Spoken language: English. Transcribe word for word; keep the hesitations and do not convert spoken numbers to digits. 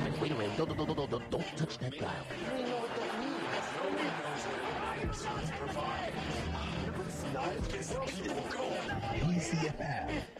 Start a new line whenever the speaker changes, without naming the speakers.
Wait, wait a minute. Don't, don't, don't, don't, don't, don't touch that dial.
I don't even know what that means. No one knows what Microsoft provides. But it's not. It's people go.
P C F F.